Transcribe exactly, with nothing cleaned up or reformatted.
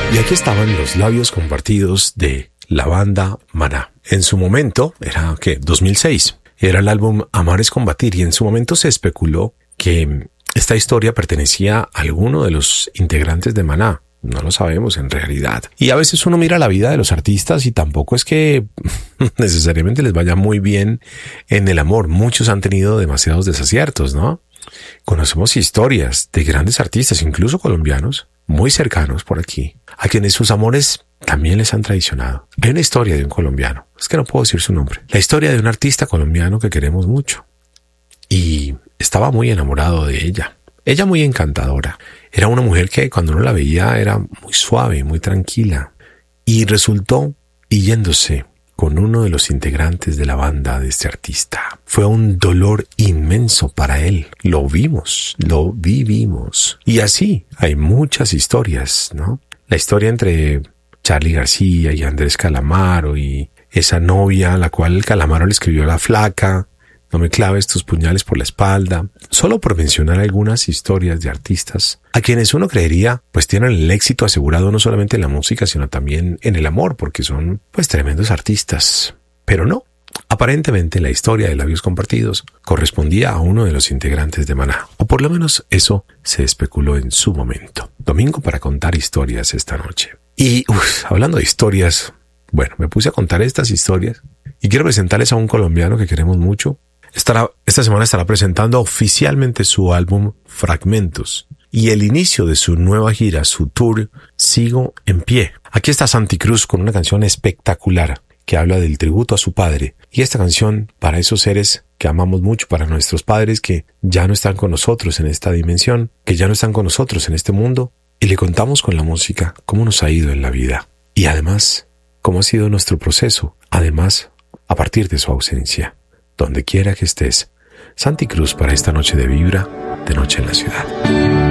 Y aquí estaban los labios compartidos de la banda Maná. En su momento, era ¿qué? dos mil seis. Era el álbum Amar es combatir y en su momento se especuló que esta historia pertenecía a alguno de los integrantes de Maná. No lo sabemos en realidad. Y a veces uno mira la vida de los artistas y tampoco es que necesariamente les vaya muy bien en el amor. Muchos han tenido demasiados desaciertos, ¿no? Conocemos historias de grandes artistas, incluso colombianos, muy cercanos por aquí, a quienes sus amores también les han traicionado. Hay una historia de un colombiano, es que no puedo decir su nombre, la historia de un artista colombiano que queremos mucho. Y estaba muy enamorado de ella. Ella muy encantadora. Era una mujer que cuando uno la veía era muy suave, muy tranquila. Y resultó yéndose con uno de los integrantes de la banda de este artista. Fue un dolor inmenso para él. Lo vimos, lo vivimos. Y así hay muchas historias, ¿no? La historia entre Charly García y Andrés Calamaro y esa novia a la cual Calamaro le escribió La Flaca. No me claves tus puñales por la espalda. Solo por mencionar algunas historias de artistas a quienes uno creería pues tienen el éxito asegurado no solamente en la música sino también en el amor porque son pues tremendos artistas. Pero no. Aparentemente la historia de Labios Compartidos correspondía a uno de los integrantes de Maná. O por lo menos eso se especuló en su momento. Domingo para contar historias esta noche. Y uf, hablando de historias, bueno, me puse a contar estas historias y quiero presentarles a un colombiano que queremos mucho. Estará, esta semana estará presentando oficialmente su álbum Fragmentos y el inicio de su nueva gira, su tour Sigo en Pie. Aquí está Santi Cruz con una canción espectacular que habla del tributo a su padre. Y esta canción para esos seres que amamos mucho, para nuestros padres que ya no están con nosotros en esta dimensión, que ya no están con nosotros en este mundo. Y le contamos con la música cómo nos ha ido en la vida. Y además, cómo ha sido nuestro proceso. Además, a partir de su ausencia. Donde quiera que estés, Santi Cruz para esta noche de Vibra, de Noche en la Ciudad.